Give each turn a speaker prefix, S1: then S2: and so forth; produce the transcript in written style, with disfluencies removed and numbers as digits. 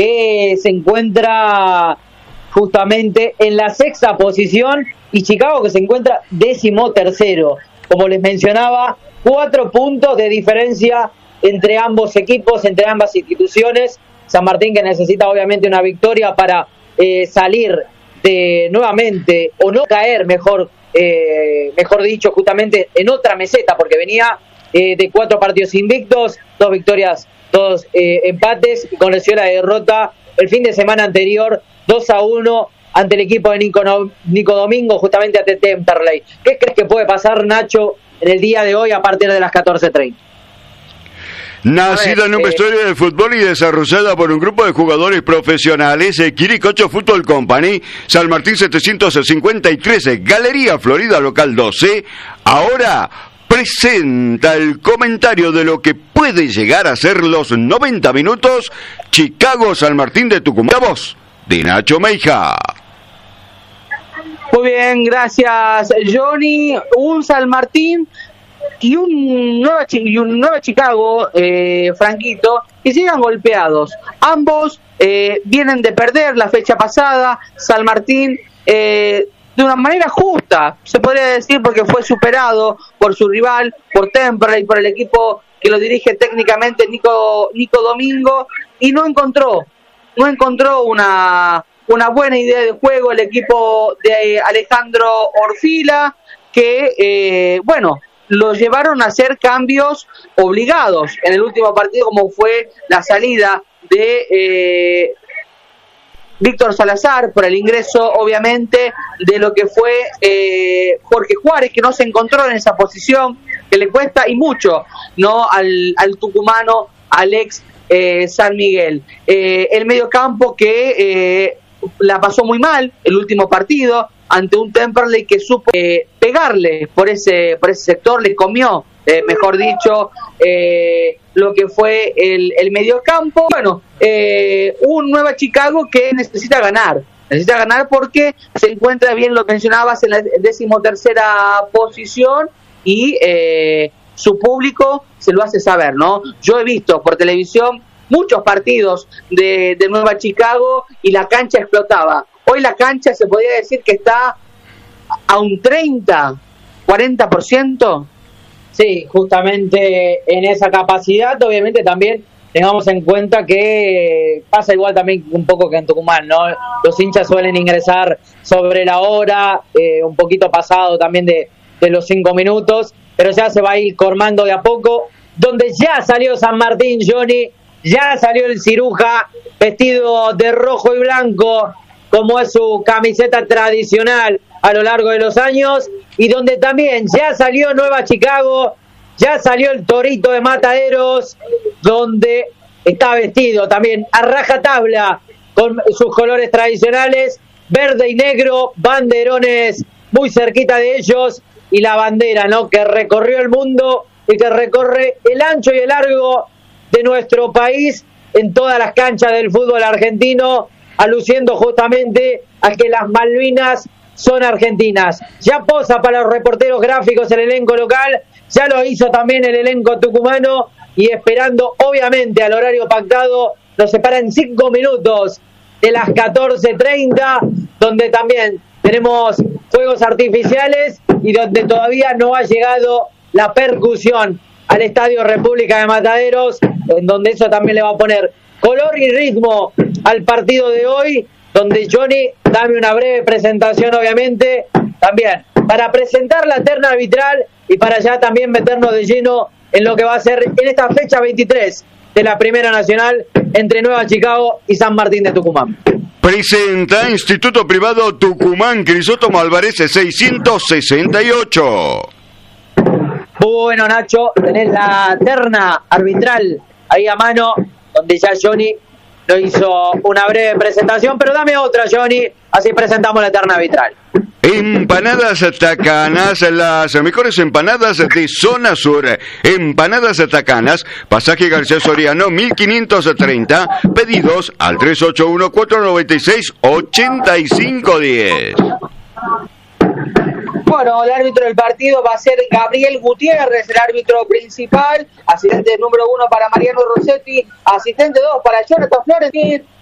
S1: que se encuentra justamente en la 6ª posición, y Chicago que se encuentra 13º. Como les mencionaba, 4 puntos de diferencia entre ambos equipos, entre ambas instituciones. San Martín que necesita obviamente una victoria para salir de nuevamente, o no caer, mejor dicho, justamente en otra meseta, porque venía de 4 partidos invictos, 2 victorias, 2 empates, y conoció la derrota el fin de semana anterior 2-1 ante el equipo de Nico Domingo, justamente ante Temperley. ¿Qué crees que puede pasar, Nacho, en el día de hoy a partir de las 14:30?
S2: Nacida en un vestuario de fútbol y desarrollada por un grupo de jugadores profesionales, Quiricocho Football Company, San Martín 753, Galería Florida Local 12, ahora presenta el comentario de lo que puede llegar a ser los 90 minutos Chicago San Martín de Tucumán. La voz de Nacho Meija.
S3: Muy bien, gracias Johnny. Un San Martín y un Nueva Chicago, Franquito, que llegan golpeados. Ambos vienen de perder la fecha pasada. San Martín de una manera justa, se podría decir, porque fue superado por su rival, por Temperley, por el equipo que lo dirige técnicamente Nico Domingo, y no encontró una buena idea de juego el equipo de Alejandro Orfila, que lo llevaron a hacer cambios obligados en el último partido, como fue la salida de Víctor Salazar por el ingreso, obviamente, de lo que fue Jorge Juárez, que no se encontró en esa posición, que le cuesta y mucho, ¿no?, al tucumano Alex San Miguel. El mediocampo que la pasó muy mal el último partido ante un Temperley que supo pegarle por ese sector, le comió, mejor dicho, lo que fue el mediocampo. Un Nueva Chicago que necesita ganar porque se encuentra, bien lo mencionabas, en la 13ª posición, y su público se lo hace saber, ¿no? Yo he visto por televisión muchos partidos de Nueva Chicago y la cancha explotaba. Hoy la cancha se podría decir que está a un 40%.
S1: Sí, justamente en esa capacidad. Obviamente también tengamos en cuenta que pasa igual también un poco que en Tucumán, ¿no? Los hinchas suelen ingresar sobre la hora, un poquito pasado también de los 5 minutos, pero ya se va a ir colmando de a poco. Donde ya salió San Martín, Johnny, ya salió el Ciruja vestido de rojo y blanco, como es su camiseta tradicional a lo largo de los años, y donde también ya salió Nueva Chicago, ya salió el Torito de Mataderos, donde está vestido también a rajatabla con sus colores tradicionales, verde y negro, banderones muy cerquita de ellos, y la bandera, ¿no?, que recorrió el mundo y que recorre el ancho y el largo de nuestro país en todas las canchas del fútbol argentino, aluciendo justamente a que las Malvinas son argentinas. Ya posa para los reporteros gráficos el elenco local, ya lo hizo también el elenco tucumano, y esperando obviamente al horario pactado. Nos separan 5 minutos de las 14:30, donde también tenemos fuegos artificiales y donde todavía no ha llegado la percusión al Estadio República de Mataderos, en donde eso también le va a poner color y ritmo al partido de hoy, donde Johnny, dame una breve presentación, obviamente, también para presentar la terna arbitral y para ya también meternos de lleno en lo que va a ser en esta fecha 23 de la Primera Nacional entre Nueva Chicago y San Martín de Tucumán.
S2: Presenta Instituto Privado Tucumán, Crisóstomo Álvarez 668.
S1: Bueno, Nacho, tenés la terna arbitral ahí a mano, donde ya Johnny lo hizo una breve presentación, pero dame otra, Johnny, así presentamos la terna arbitral.
S2: Empanadas Tacanas, las mejores empanadas de zona sur. Empanadas Tacanas, pasaje García Soriano 1530, pedidos al 381-496-8510.
S3: Bueno, el árbitro del partido va a ser Gabriel Gutiérrez, el árbitro principal, asistente número 1 para Mariano Rossetti, asistente 2 para Jonathan Florentín,